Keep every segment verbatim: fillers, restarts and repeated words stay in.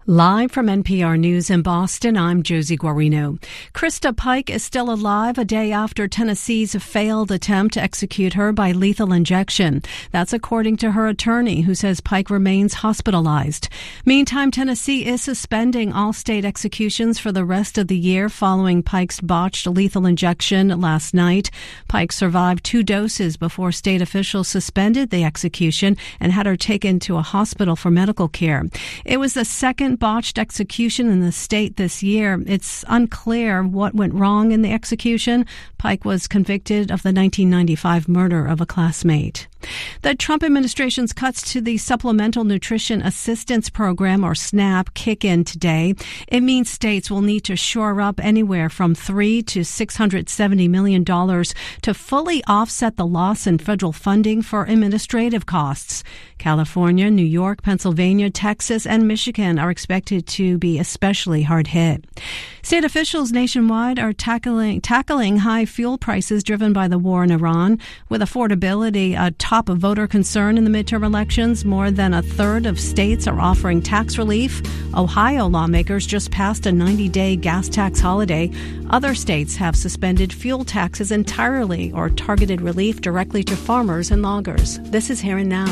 Live from N P R News in Boston, I'm Josie Guarino. Krista Pike is still alive a day after Tennessee's failed attempt to execute her by lethal injection. That's according to her attorney, who says Pike remains hospitalized. Meantime, Tennessee is suspending all state executions for the rest of the year following Pike's botched lethal injection last night. Pike survived two doses before state officials suspended the execution and had her taken to a hospital for medical care. It was the second botched execution in the state this year. It's unclear what went wrong in the execution. Pike was convicted of the nineteen ninety-five murder of a classmate. The Trump administration's cuts to the Supplemental Nutrition Assistance Program, or SNAP, kick in today. It means states will need to shore up anywhere from three to six hundred seventy million dollars to fully offset the loss in federal funding for administrative costs. California, New York, Pennsylvania, Texas, and Michigan are expected to be especially hard hit. State officials nationwide are tackling tackling high fuel prices driven by the war in Iran. With affordability a top voter concern in the midterm elections, more than a third of states are offering tax relief. Ohio lawmakers just passed a ninety-day gas tax holiday. Other states have suspended fuel taxes entirely or targeted relief directly to farmers and loggers. This is Here and Now.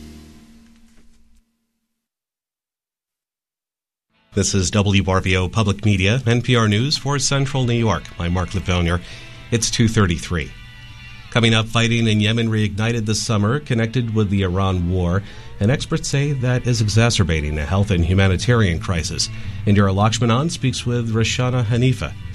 This is W R V O Public Media, N P R News for Central New York. I'm Mark Lefonier. It's two thirty-three. Coming up, fighting in Yemen reignited this summer, connected with the Iran war, and experts say that is exacerbating a health and humanitarian crisis. Indira Lakshmanan speaks with Rashana Hanifa.